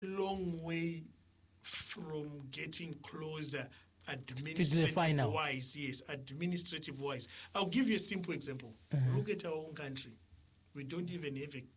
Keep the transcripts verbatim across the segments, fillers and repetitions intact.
long way from getting closer to the final wise. Yes, administrative wise. I'll give you a simple example. Mhm. Look at our own country. We don't even have a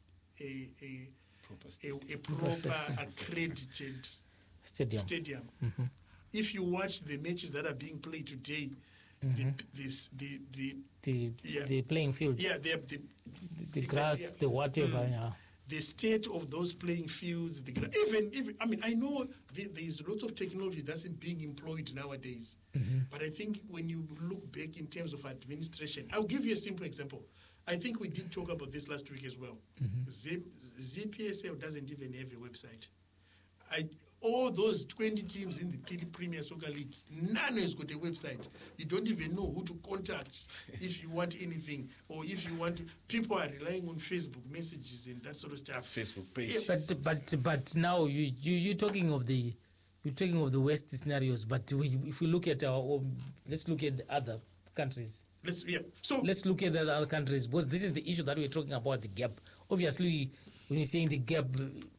a a Proper a, a stadium. proper accredited stadium. stadium. Mm-hmm. If you watch the matches that are being played today, Mhm. the, this the the The Yeah. the playing field, yeah the the, the, the exactly, grass, yeah. the whatever. Mm. Yeah. the state of those playing fields, the gra- even even I mean I know the, there's lots of technology that's being employed nowadays, Mhm. but I think when you look back in terms of administration, I'll give you a simple example. I think we did talk about this last week as well. Mhm. Z, Z P S L doesn't even have a website. I, all those twenty teams in the P- Premier Soccer League, none has got a website. You don't even know who to contact if you want anything, or if you want. People are relying on Facebook messages and that sort of stuff. Facebook page. Yeah, But but but now you you you're talking of the you're talking of the West scenarios. But we, if we look at our own, let's look at the other countries. Let's yeah. So Let's look at the other countries, because this is the issue that we're talking about, the gap. Obviously, when you're saying the gap,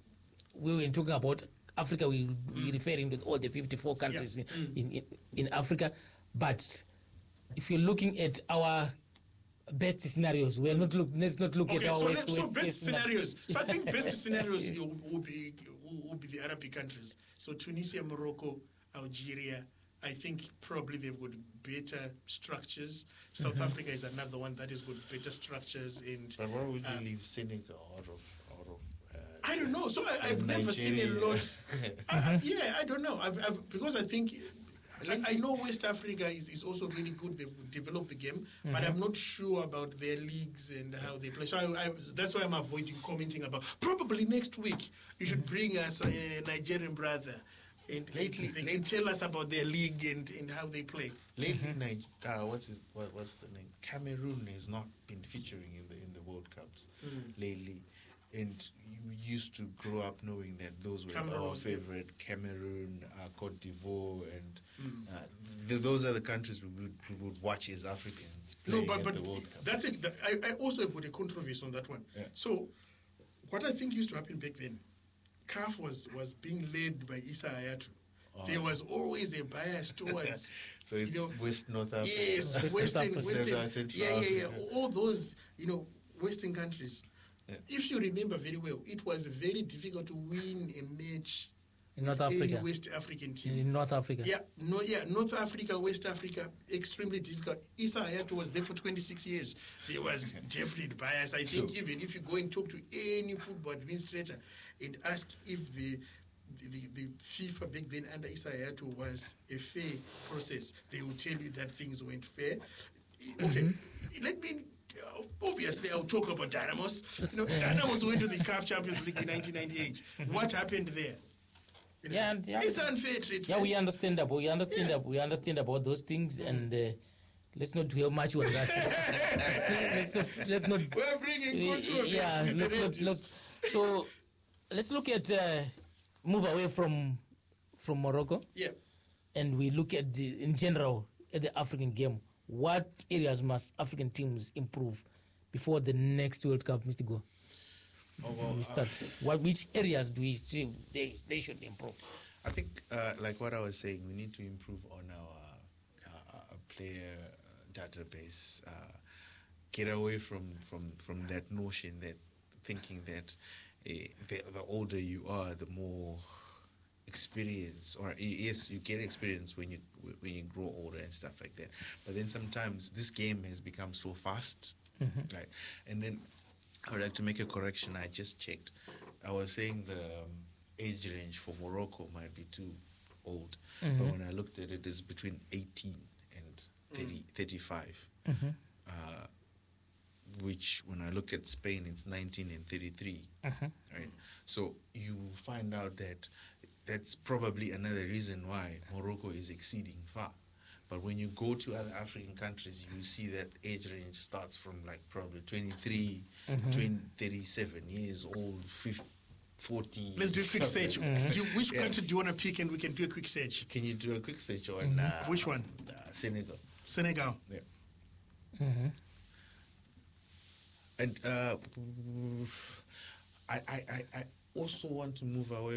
we were talking about Africa, we we referring to all the fifty-four countries Yeah. in, in, in, in Africa. But if you're looking at our best scenarios, we're not look, let's not look okay, at our so, West, let's, so West, best West scenarios. So I think best scenarios will, will be will, will be the Arabic countries. So Tunisia, Morocco, Algeria. I think probably they've got better structures. South Mhm. Africa is another one that has got better structures. And But why would you uh, leave Senegal out of out of? Uh, I don't know. So I, I've and never seen a Nigeria? lot. I, I, yeah, I don't know. I've, I've, because I think, like, I know West Africa is, is also really good. They've developed the game, but Mhm. I'm not sure about their leagues and how they play. So I, I, that's why I'm avoiding commenting about. Probably next week you should bring us a Nigerian brother, and Lately- they can tell us about their league and, and how they play. Lately, Nig- uh, what's his, what, what's the name? Cameroon has not been featuring in the in the World Cups Mm. lately, and you used to grow up knowing that those were Cameroon, our yeah. favorite: Cameroon, uh, Cote d'Ivoire, and Mm. uh, th- those are the countries we would, we would watch as Africans No, playing but, at but the World Cup. that's it. That, I, I also have got a controversy on that one. Yeah. So, what I think used to happen back then, C A F was, was being led by Issa Hayatou. Oh. There was always a bias towards, So it's you know, West North Africa. yes, West Western, Africa. Western, Central yeah, yeah, yeah, Africa. all those, you know, Western countries. Yeah. If you remember very well, it was very difficult to win a match in North with Africa. any West African team. In North Africa. Yeah, no, yeah, North Africa, West Africa, extremely difficult. Issa Hayatou was there for twenty-six years. There was definite bias. I think Sure. even if you go and talk to any football administrator and ask if the the, the, the FIFA back then under Issa Hayatou was a fair process, they will tell you that things weren't fair. Okay, let me. Uh, obviously, I'll talk about Dynamos. You know, Dynamos went to the C A F Champions League in nineteen ninety-eight. What happened there? You know, Yeah, and- yeah. it's unfair treatment. Yeah, we understand about we understand Yeah. about, we understand about those things, and uh, let's not dwell much on that. let's not let's not We're bringing controversy. yeah to the let's not narrative. let's so let's look at uh, move away from from Morocco, Yeah. and we look at the in general at the African game. What areas must African teams improve before the next World Cup, Mister Go? Oh, well, we uh, start. What which areas do we see they they should improve? I think, uh, like what I was saying, we need to improve on our uh, uh, player uh, database. Uh, get away from, from, from that notion that thinking that uh, the, the older you are, the more experience, or yes, you get experience when you when you grow older and stuff like that. But then sometimes this game has become so fast, Mhm. right? And then I would like to make a correction. I just checked. I was saying the um, age range for Morocco might be too old, Mhm. but when I looked at it, it's between eighteen and thirty, thirty-five. Mm-hmm. Uh, which, when I look at Spain, it's nineteen and thirty-three. Uh-huh. Right. So you find out that that's probably another reason why Morocco is exceeding far. But when you go to other African countries, you see that age range starts from like probably twenty-three, Mhm. twenty, thirty-seven years old, fifty, forty. Let's do a quick search. Mhm. Do you, which Yeah. country do you want to pick, and we can do a quick search? Can you do a quick search on Mhm. uh, Which one? Uh, Senegal. Senegal. Yeah. Mm-hmm. And uh, I, I, I, I also want to move away